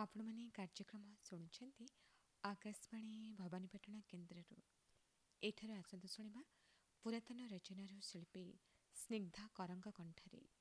ଆପଣମାନେ କାର୍ଯ୍ୟକ୍ରମ ଶୁଣୁଛନ୍ତି ଆକାଶବାଣୀ ଭବାନୀପାଟଣା କେନ୍ଦ୍ରରୁ। ଏଠାରୁ ଆସନ୍ତୁ ଶୁଣିବା ପୁରାତନ ରଚନାର ଶିଳ୍ପୀ ସ୍ନିଗ୍ଧା କରଙ୍କ କଣ୍ଠରେ।